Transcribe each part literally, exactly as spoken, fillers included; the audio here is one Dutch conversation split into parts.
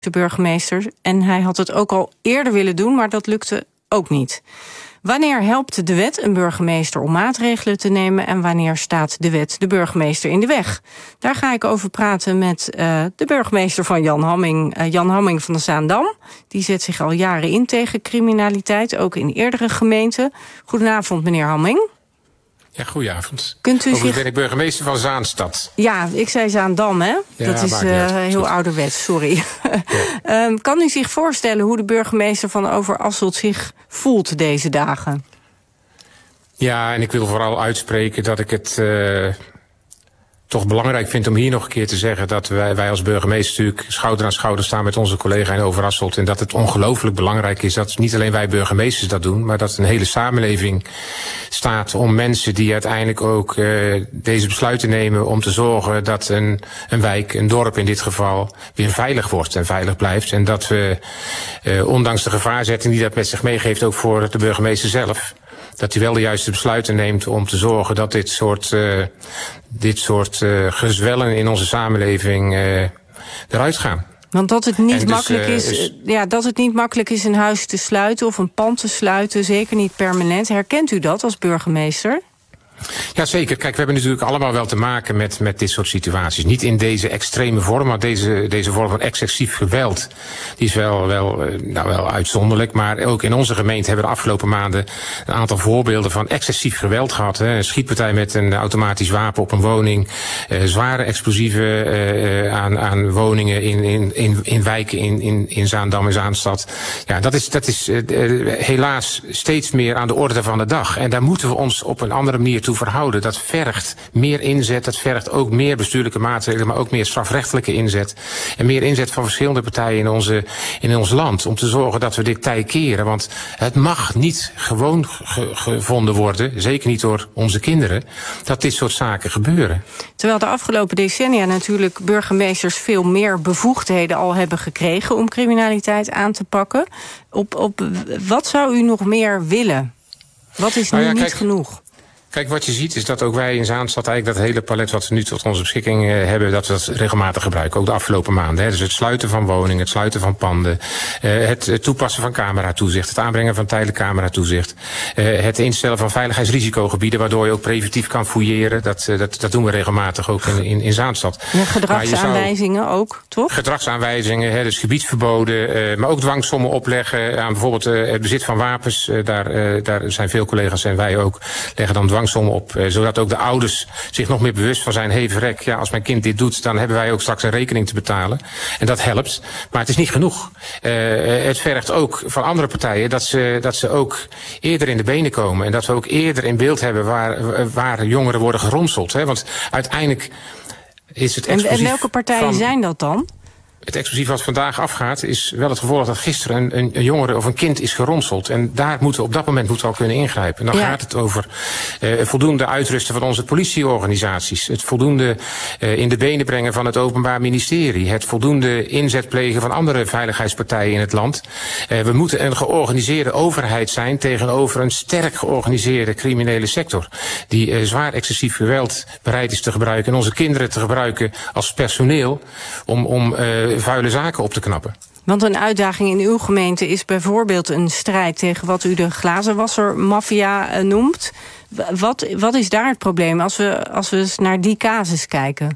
de burgemeester. En hij had het ook al eerder willen doen, maar dat lukte ook niet. Wanneer helpt de wet een burgemeester om maatregelen te nemen en wanneer staat de wet de burgemeester in de weg? Daar ga ik over praten met uh, de burgemeester van Jan Hamming, uh, Jan Hamming van de Zaandam. Die zet zich al jaren in tegen criminaliteit, ook in eerdere gemeenten. Goedenavond, meneer Hamming. Ja, goedenavond. Kunt u Overigens zich... ben ik burgemeester van Zaanstad. Ja, ik zei Zaandam, hè? Ja, dat is uh, heel ouderwets, sorry. Ja. um, kan u zich voorstellen hoe de burgemeester van Overasselt zich voelt deze dagen? Ja, en ik wil vooral uitspreken dat ik het uh, toch belangrijk vind om hier nog een keer te zeggen dat wij, wij als burgemeester natuurlijk schouder aan schouder staan met onze collega in Overasselt. En dat het ongelooflijk belangrijk is dat niet alleen wij burgemeesters dat doen, maar dat een hele samenleving staat om mensen die uiteindelijk ook uh, deze besluiten nemen om te zorgen dat een, een wijk, een dorp in dit geval, weer veilig wordt en veilig blijft. En dat we, uh, ondanks de gevaarzetting die dat met zich meegeeft, ook voor de burgemeester zelf, dat hij wel de juiste besluiten neemt om te zorgen dat dit soort, uh, dit soort uh, gezwellen in onze samenleving uh, eruit gaan. Want dat het niet dus, makkelijk uh, is, is, ja, dat het niet makkelijk is een huis te sluiten of een pand te sluiten, zeker niet permanent. Herkent u dat als burgemeester? Ja, zeker. Kijk, we hebben natuurlijk allemaal wel te maken met, met dit soort situaties. Niet in deze extreme vorm, maar deze, deze vorm van excessief geweld. Die is wel, wel, nou wel uitzonderlijk. Maar ook in onze gemeente hebben we de afgelopen maanden een aantal voorbeelden van excessief geweld gehad. Hè. Een schietpartij met een automatisch wapen op een woning. Uh, zware explosieven uh, aan, aan woningen in, in, in, in wijken in, in, in Zaandam en Zaanstad. Ja, dat is, dat is uh, helaas steeds meer aan de orde van de dag. En daar moeten we ons op een andere manier toe verhouden. Dat vergt meer inzet, dat vergt ook meer bestuurlijke maatregelen, maar ook meer strafrechtelijke inzet. En meer inzet van verschillende partijen in, onze, in ons land. Om te zorgen dat we dit tij keren. Want het mag niet gewoon ge gevonden worden, zeker niet door onze kinderen, dat dit soort zaken gebeuren. Terwijl de afgelopen decennia natuurlijk burgemeesters veel meer bevoegdheden al hebben gekregen om criminaliteit aan te pakken. Op, op wat zou u nog meer willen? Wat is nou nu ja, niet kijk, genoeg? Kijk, wat je ziet is dat ook wij in Zaanstad eigenlijk dat hele palet wat we nu tot onze beschikking uh, hebben, dat we dat regelmatig gebruiken, ook de afgelopen maanden. Hè. Dus het sluiten van woningen, het sluiten van panden, uh, het, het toepassen van cameratoezicht, het aanbrengen van tijdelijk cameratoezicht, uh, het instellen van veiligheidsrisicogebieden, waardoor je ook preventief kan fouilleren. Dat, uh, dat, dat doen we regelmatig ook in, in, in Zaanstad. Ja, gedragsaanwijzingen zou, ook, toch? Gedragsaanwijzingen, hè, dus gebiedsverboden, uh, maar ook dwangsommen opleggen aan bijvoorbeeld uh, het bezit van wapens. Uh, daar, uh, daar zijn veel collega's en wij ook, leggen dan dwang op, eh, zodat ook de ouders zich nog meer bewust van zijn, hey verrek, ja, als mijn kind dit doet, dan hebben wij ook straks een rekening te betalen. En dat helpt, maar het is niet genoeg. Uh, het vergt ook van andere partijen dat ze, dat ze ook eerder in de benen komen en dat we ook eerder in beeld hebben waar, waar jongeren worden geronseld. Hè? Want uiteindelijk is het explosief. En, en welke partijen van, zijn dat dan? Het explosief wat vandaag afgaat is wel het gevolg dat gisteren een, een, een jongere of een kind is geronseld. En daar moeten we op dat moment moeten we al kunnen ingrijpen. En dan ja. gaat het over uh, voldoende uitrusten van onze politieorganisaties. Het voldoende uh, in de benen brengen van het Openbaar Ministerie. Het voldoende inzet plegen van andere veiligheidspartijen in het land. Uh, we moeten een georganiseerde overheid zijn tegenover een sterk georganiseerde criminele sector. Die uh, zwaar excessief geweld bereid is te gebruiken. En onze kinderen te gebruiken als personeel om... om uh, vuile zaken op te knappen. Want een uitdaging in uw gemeente is bijvoorbeeld een strijd tegen wat u de glazenwassermafia noemt. Wat, wat is daar het probleem als we, als we eens naar die casus kijken?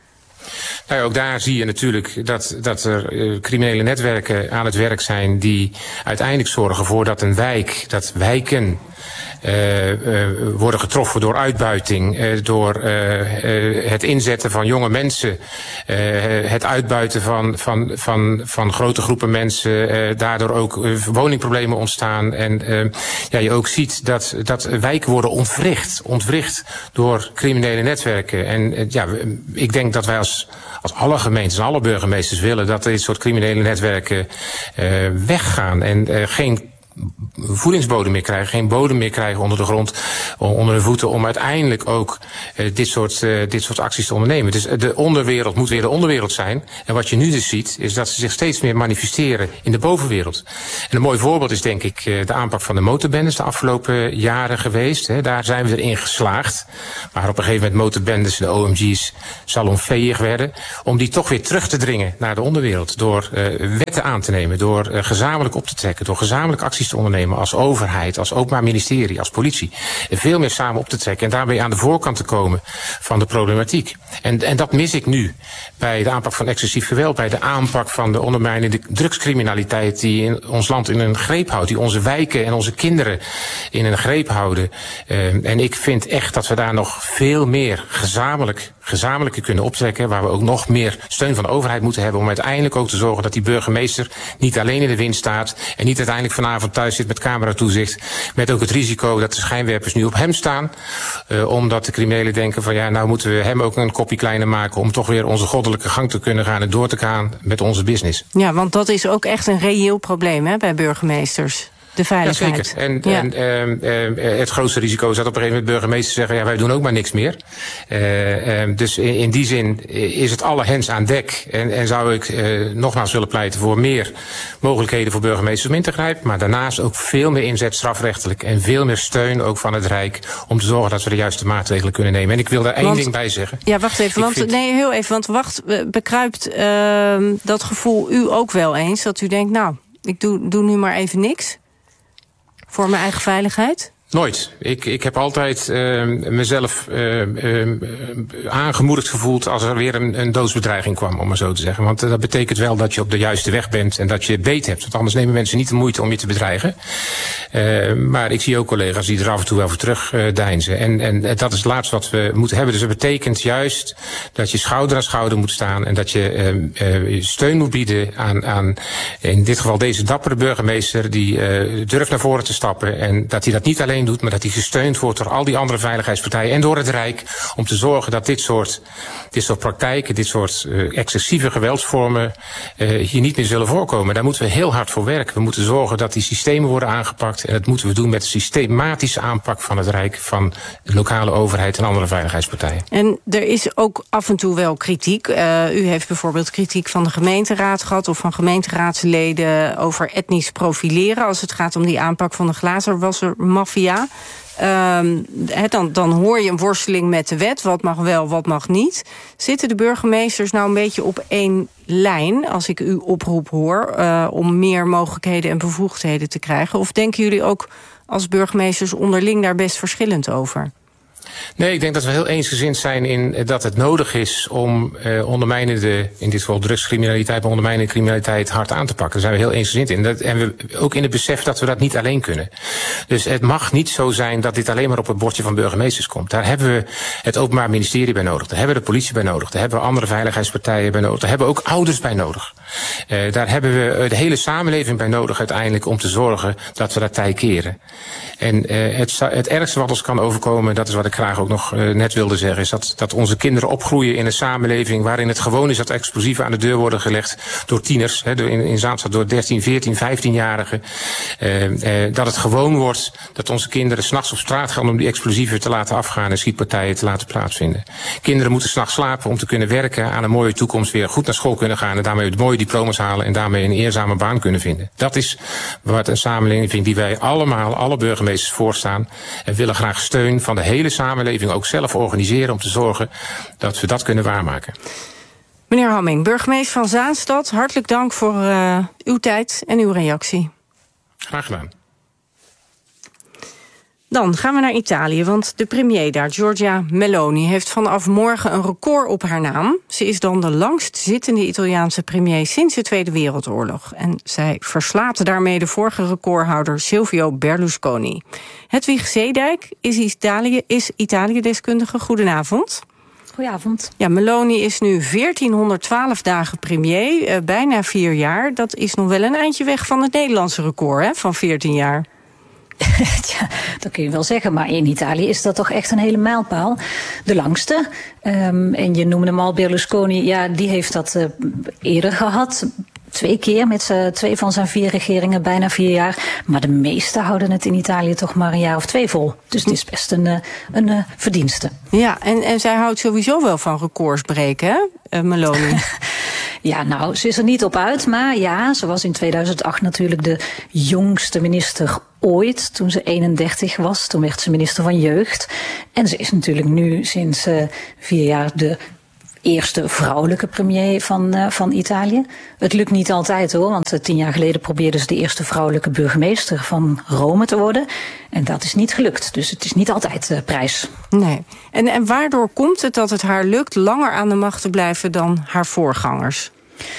Nou ja, ook daar zie je natuurlijk dat, dat er uh, criminele netwerken aan het werk zijn die uiteindelijk zorgen voor dat een wijk, dat wijken Uh, uh, worden getroffen door uitbuiting, uh, door uh, uh, het inzetten van jonge mensen, uh, het uitbuiten van, van, van, van grote groepen mensen, uh, daardoor ook uh, woningproblemen ontstaan. En uh, ja, je ook ziet dat, dat wijken worden ontwricht, ontwricht door criminele netwerken. En uh, ja, ik denk dat wij als, als alle gemeentes en alle burgemeesters willen dat dit soort criminele netwerken uh, weggaan en uh, geen voedingsbodem meer krijgen, geen bodem meer krijgen onder de grond, onder hun voeten, om uiteindelijk ook uh, dit, soort, uh, dit soort acties te ondernemen. Dus de onderwereld moet weer de onderwereld zijn. En wat je nu dus ziet, is dat ze zich steeds meer manifesteren in de bovenwereld. En een mooi voorbeeld is denk ik uh, de aanpak van de motorbendes de afgelopen jaren geweest. Hè. Daar zijn we erin geslaagd. Maar op een gegeven moment motorbendes, de O M G's, salonveeg werden, om die toch weer terug te dringen naar de onderwereld. Door uh, wetten aan te nemen, door uh, gezamenlijk op te trekken, door gezamenlijk acties te ondernemen als overheid, als openbaar ministerie, als politie. Veel meer samen op te trekken en daarbij aan de voorkant te komen van de problematiek. En, en dat mis ik nu bij de aanpak van excessief geweld, bij de aanpak van de ondermijnende drugscriminaliteit die in ons land in een greep houdt, die onze wijken en onze kinderen in een greep houden. Uh, en ik vind echt dat we daar nog veel meer gezamenlijk, gezamenlijker kunnen optrekken, waar we ook nog meer steun van de overheid moeten hebben om uiteindelijk ook te zorgen dat die burgemeester niet alleen in de wind staat en niet uiteindelijk vanavond thuis zit met cameratoezicht, met ook het risico dat de schijnwerpers nu op hem staan, uh, omdat de criminelen denken van ja, nou moeten we hem ook een kopje kleiner maken om toch weer onze goddelijke gang te kunnen gaan en door te gaan met onze business. Ja, want dat is ook echt een reëel probleem hè, bij burgemeesters. De veiligheid. Ja, zeker. En, ja. en uh, uh, het grootste risico is dat op een gegeven moment burgemeesters zeggen, ja, wij doen ook maar niks meer. Uh, uh, dus in, in die zin is het alle hens aan dek. En, en zou ik uh, nogmaals willen pleiten voor meer mogelijkheden voor burgemeesters om in te grijpen. Maar daarnaast ook veel meer inzet strafrechtelijk. En veel meer steun ook van het Rijk om te zorgen dat we de juiste maatregelen kunnen nemen. En ik wil daar één want, ding bij zeggen. Ja, wacht even. Want, vind... Nee, heel even. Want wacht, bekruipt uh, dat gevoel u ook wel eens? Dat u denkt, nou, ik doe, doe nu maar even niks? Voor mijn eigen veiligheid? Nooit. Ik, ik heb altijd uh, mezelf uh, uh, aangemoedigd gevoeld als er weer een, een doodsbedreiging kwam, om maar zo te zeggen. Want uh, dat betekent wel dat je op de juiste weg bent en dat je beet hebt. Want anders nemen mensen niet de moeite om je te bedreigen. Uh, maar ik zie ook collega's die er af en toe wel voor terug uh, deinzen. En, en dat is het laatste wat we moeten hebben. Dus dat betekent juist dat je schouder aan schouder moet staan en dat je uh, uh, steun moet bieden aan, aan in dit geval deze dappere burgemeester die uh, durft naar voren te stappen en dat hij dat niet alleen doet, maar dat hij gesteund wordt door al die andere veiligheidspartijen en door het Rijk om te zorgen dat dit soort, dit soort praktijken, dit soort uh, excessieve geweldsvormen uh, hier niet meer zullen voorkomen. Daar moeten we heel hard voor werken. We moeten zorgen dat die systemen worden aangepakt en dat moeten we doen met een systematische aanpak van het Rijk, van de lokale overheid en andere veiligheidspartijen. En er is ook af en toe wel kritiek. Uh, u heeft bijvoorbeeld kritiek van de gemeenteraad gehad of van gemeenteraadsleden over etnisch profileren als het gaat om die aanpak van de glazenwassermafia. Um, he, dan, dan hoor je een worsteling met de wet. Wat mag wel, wat mag niet. Zitten de burgemeesters nou een beetje op één lijn, als ik uw oproep hoor, uh, om meer mogelijkheden en bevoegdheden te krijgen? Of denken jullie ook als burgemeesters onderling daar best verschillend over? Nee, ik denk dat we heel eensgezind zijn in dat het nodig is om uh, ondermijnende, in dit geval drugscriminaliteit, maar ondermijnende criminaliteit hard aan te pakken. Daar zijn we heel eensgezind in. Dat, en we ook in het besef dat we dat niet alleen kunnen. Dus het mag niet zo zijn dat dit alleen maar op het bordje van burgemeesters komt. Daar hebben we het Openbaar Ministerie bij nodig. Daar hebben we de politie bij nodig. Daar hebben we andere veiligheidspartijen bij nodig. Daar hebben we ook ouders bij nodig. Uh, daar hebben we de hele samenleving bij nodig uiteindelijk om te zorgen dat we dat tij keren. En uh, het, het ergste wat ons kan overkomen, dat is wat ik graag ook nog uh, net wilde zeggen, is dat, dat onze kinderen opgroeien in een samenleving waarin het gewoon is dat explosieven aan de deur worden gelegd door tieners, hè, door in, in Zaanstad door dertien, veertien, vijftienjarigen. Uh, uh, dat het gewoon wordt dat onze kinderen 's nachts op straat gaan om die explosieven te laten afgaan en schietpartijen te laten plaatsvinden. Kinderen moeten 's nachts slapen om te kunnen werken, aan een mooie toekomst weer goed naar school kunnen gaan en daarmee mooie diploma's halen en daarmee een eerzame baan kunnen vinden. Dat is wat een samenleving die wij allemaal, alle burgemeesters voorstaan en willen graag steun van de hele samenleving ook zelf organiseren om te zorgen dat we dat kunnen waarmaken. Meneer Hamming, burgemeester van Zaanstad, hartelijk dank voor uh, uw tijd en uw reactie. Graag gedaan. Dan gaan we naar Italië, want de premier daar, Giorgia Meloni, heeft vanaf morgen een record op haar naam. Ze is dan de langst zittende Italiaanse premier sinds de Tweede Wereldoorlog. En zij verslaat daarmee de vorige recordhouder Silvio Berlusconi. Hedwig Zeedijk is Italië, is Italië-deskundige. Goedenavond. Goedenavond. Ja, Meloni is nu veertienhonderdtwaalf dagen premier, uh, bijna vier jaar. Dat is nog wel een eindje weg van het Nederlandse record, hè, van veertien jaar. Ja, dat kun je wel zeggen, maar in Italië is dat toch echt een hele mijlpaal. De langste. Um, en je noemde hem al, Berlusconi, ja, die heeft dat uh, eerder gehad. twee keer met uh, twee van zijn vier regeringen, bijna vier jaar. Maar de meesten houden het in Italië toch maar een jaar of twee vol. Dus het is best een, uh, een uh, verdienste. Ja, en, en zij houdt sowieso wel van records breken, hè, uh, Meloni? Ja, nou, ze is er niet op uit, maar ja, ze was in tweeduizend acht natuurlijk de jongste minister ooit, toen ze eenendertig was. Toen werd ze minister van Jeugd. En ze is natuurlijk nu sinds uh, vier jaar de eerste vrouwelijke premier van, uh, van Italië. Het lukt niet altijd hoor, want uh, tien jaar geleden probeerde ze de eerste vrouwelijke burgemeester van Rome te worden. En dat is niet gelukt, dus het is niet altijd uh, prijs. Nee. En, en waardoor komt het dat het haar lukt langer aan de macht te blijven dan haar voorgangers?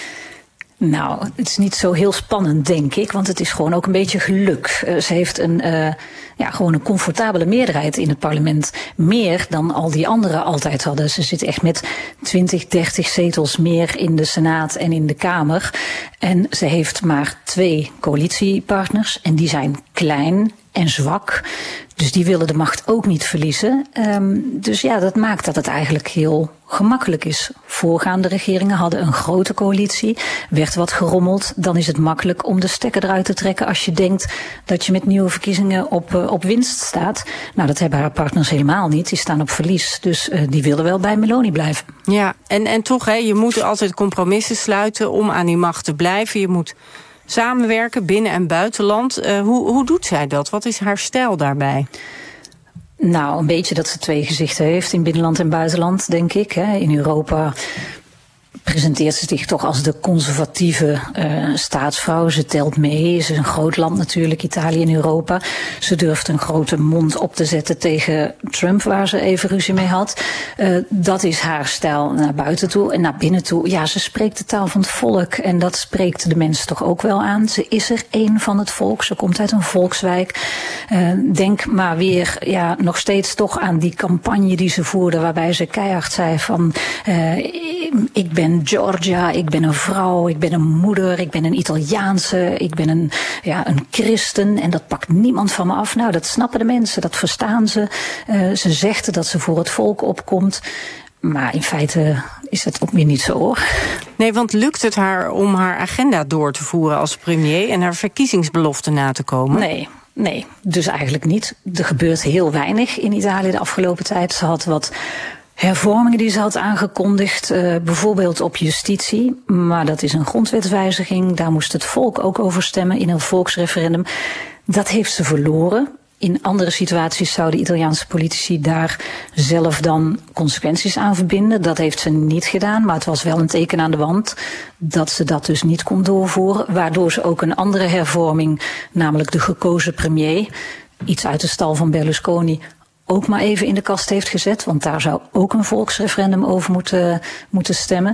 Nou, het is niet zo heel spannend, denk ik, want het is gewoon ook een beetje geluk. Uh, ze heeft een, uh, ja, gewoon een comfortabele meerderheid in het parlement. Meer dan al die anderen altijd hadden. Ze zit echt met twintig, dertig zetels meer in de Senaat en in de Kamer. En ze heeft maar twee coalitiepartners en die zijn klein en zwak. Dus die willen de macht ook niet verliezen. Um, dus ja, dat maakt dat het eigenlijk heel gemakkelijk is. Voorgaande regeringen hadden een grote coalitie, werd wat gerommeld. Dan is het makkelijk om de stekker eruit te trekken als je denkt dat je met nieuwe verkiezingen op, uh, op winst staat. Nou, dat hebben haar partners helemaal niet. Die staan op verlies. Dus uh, die willen wel bij Meloni blijven. Ja, en, en toch, hè, je moet altijd compromissen sluiten om aan die macht te blijven. Je moet samenwerken binnen- en buitenland. Uh, hoe, hoe doet zij dat? Wat is haar stijl daarbij? Nou, een beetje dat ze twee gezichten heeft in binnenland en buitenland, denk ik. In Europa presenteert ze zich toch als de conservatieve uh, staatsvrouw. Ze telt mee. Ze is een groot land natuurlijk, Italië in Europa. Ze durft een grote mond op te zetten tegen Trump, waar ze even ruzie mee had. Uh, dat is haar stijl naar buiten toe. En naar binnen toe, ja, ze spreekt de taal van het volk. En dat spreekt de mensen toch ook wel aan. Ze is er één van het volk. Ze komt uit een volkswijk. Uh, denk maar weer, ja, nog steeds toch aan die campagne die ze voerde, waarbij ze keihard zei van uh, ik ben Georgia, ik ben een vrouw, ik ben een moeder, ik ben een Italiaanse, ik ben een, ja, een christen en dat pakt niemand van me af. Nou, dat snappen de mensen, dat verstaan ze. Uh, ze zegt dat ze voor het volk opkomt. Maar in feite is het ook weer niet zo, hoor. Nee, want lukt het haar om haar agenda door te voeren als premier en haar verkiezingsbeloften na te komen? Nee. Nee, dus eigenlijk niet. Er gebeurt heel weinig in Italië de afgelopen tijd. Ze had wat hervormingen die ze had aangekondigd, uh, bijvoorbeeld op justitie. Maar dat is een grondwetswijziging. Daar moest het volk ook over stemmen in een volksreferendum. Dat heeft ze verloren. In andere situaties zouden Italiaanse politici daar zelf dan consequenties aan verbinden. Dat heeft ze niet gedaan, maar het was wel een teken aan de wand dat ze dat dus niet kon doorvoeren. Waardoor ze ook een andere hervorming, namelijk de gekozen premier, iets uit de stal van Berlusconi, ook maar even in de kast heeft gezet. Want daar zou ook een volksreferendum over moeten, moeten stemmen.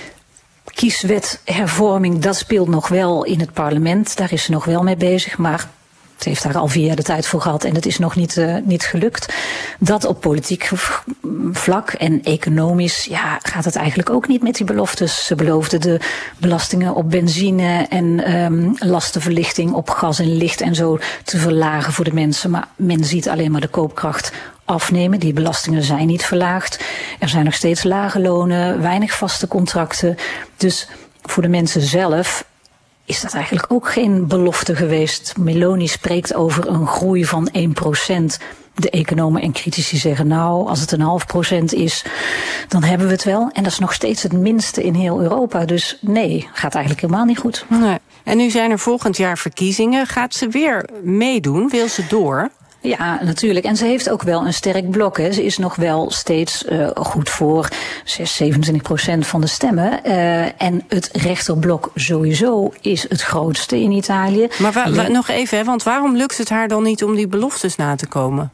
Kieswethervorming, dat speelt nog wel in het parlement. Daar is ze nog wel mee bezig, maar het heeft daar al vier jaar de tijd voor gehad en het is nog niet, uh, niet gelukt. Dat op politiek vlak en economisch, ja, gaat het eigenlijk ook niet met die beloftes. Ze beloofden de belastingen op benzine en um, lastenverlichting op gas en licht en zo te verlagen voor de mensen. Maar men ziet alleen maar de koopkracht afnemen. Die belastingen zijn niet verlaagd. Er zijn nog steeds lage lonen, weinig vaste contracten. Dus voor de mensen zelf is dat eigenlijk ook geen belofte geweest. Meloni spreekt over een groei van één procent. De economen en critici zeggen, nou, als het een half procent is, dan hebben we het wel. En dat is nog steeds het minste in heel Europa. Dus nee, gaat eigenlijk helemaal niet goed. Nee. En nu zijn er volgend jaar verkiezingen. Gaat ze weer meedoen? Wil ze door? Ja, natuurlijk. En ze heeft ook wel een sterk blok. Hè. Ze is nog wel steeds uh, goed voor zes, zevenentwintig procent van de stemmen. Uh, en het rechterblok sowieso is het grootste in Italië. Maar wa- wa- nog even, hè, want waarom lukt het haar dan niet om die beloftes na te komen?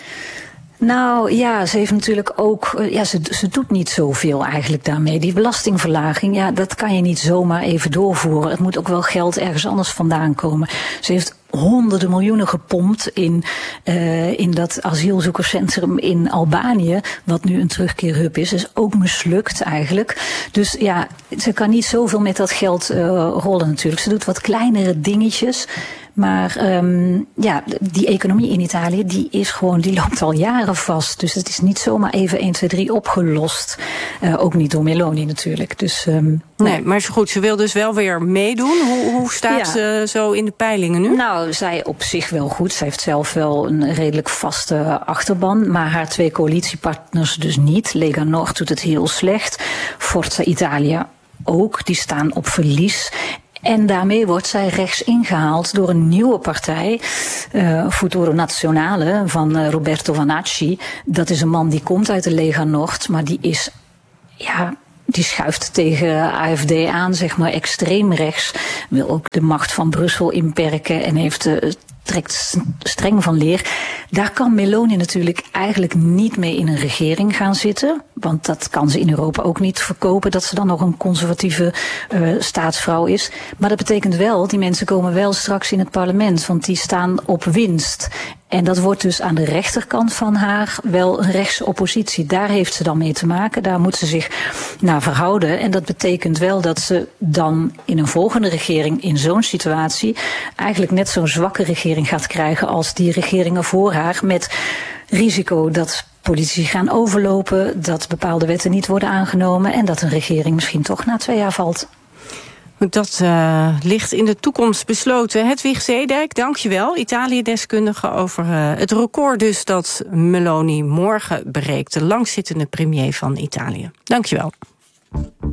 Nou ja, ze heeft natuurlijk ook, ja, ze, ze doet niet zoveel eigenlijk daarmee. Die belastingverlaging, ja, dat kan je niet zomaar even doorvoeren. Het moet ook wel geld ergens anders vandaan komen. Ze heeft honderden miljoenen gepompt in, uh, in dat asielzoekerscentrum in Albanië, wat nu een terugkeerhub is, is ook mislukt eigenlijk. Dus ja, ze kan niet zoveel met dat geld uh, rollen natuurlijk. Ze doet wat kleinere dingetjes. Maar um, ja, die economie in Italië, die is gewoon, die loopt al jaren vast. Dus het is niet zomaar even één, twee, drie opgelost. Uh, ook niet door Meloni natuurlijk. Dus, um, nee, nee, maar is goed, ze wil dus wel weer meedoen. Hoe, hoe staat ja. ze zo in de peilingen nu? Nou, zij op zich wel goed. Zij heeft zelf wel een redelijk vaste achterban. Maar haar twee coalitiepartners dus niet. Lega Nord doet het heel slecht. Forza Italia ook. Die staan op verlies. En daarmee wordt zij rechts ingehaald door een nieuwe partij, uh, Futuro Nazionale, van uh, Roberto Vanacci. Dat is een man die komt uit de Lega Nord, maar die is, ja, die schuift tegen A F D aan, zeg maar, extreem rechts. Wil ook de macht van Brussel inperken en heeft uh, trekt streng van leer. Daar kan Meloni natuurlijk eigenlijk niet mee in een regering gaan zitten. Want dat kan ze in Europa ook niet verkopen, dat ze dan nog een conservatieve uh, staatsvrouw is. Maar dat betekent wel, die mensen komen wel straks in het parlement, want die staan op winst. En dat wordt dus aan de rechterkant van haar wel een rechtse oppositie. Daar heeft ze dan mee te maken, daar moet ze zich naar verhouden. En dat betekent wel dat ze dan in een volgende regering in zo'n situatie eigenlijk net zo'n zwakke regering gaat krijgen als die regeringen voor haar, met risico dat politici gaan overlopen, dat bepaalde wetten niet worden aangenomen en dat een regering misschien toch na twee jaar valt. Dat uh, ligt in de toekomst besloten. Hedwig Zeedijk, dankjewel. Italië-deskundige over uh, het record dus dat Meloni morgen breekt. De langzittende premier van Italië. Dankjewel.